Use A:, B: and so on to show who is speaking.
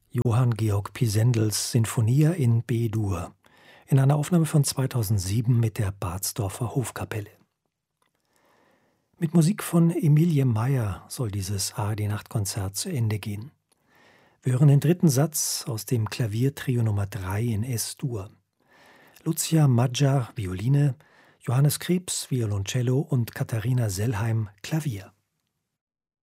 A: Johann Georg Pisendels Sinfonia in B-Dur in einer Aufnahme von 2007 mit der Bardsdorfer Hofkapelle. Mit Musik von Emilie Meyer soll dieses ARD-Nachtkonzert zu Ende gehen. Wir hören den dritten Satz aus dem Klaviertrio Nummer 3 in S-Dur. Lucia Maggiar, Violine, Johannes Krebs, Violoncello und Katharina Sellheim, Klavier.